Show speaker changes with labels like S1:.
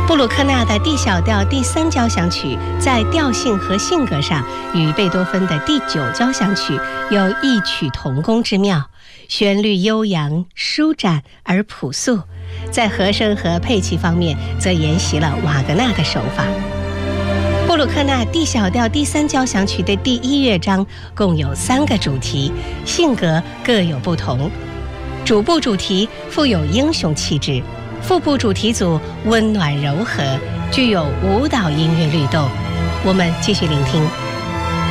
S1: 布鲁克纳的 D 小调第3交响曲在调性和性格上与贝多芬的第9交响曲有异曲同工之妙，旋律悠扬、舒展而朴素，在和声和配器方面则沿袭了瓦格纳的手法。布鲁克纳 D 小调第3交响曲的第1乐章共有3个主题，性格各有不同。主部主题富有英雄气质，副部主题组温暖柔和，具有舞蹈音乐律动。我们继续聆听。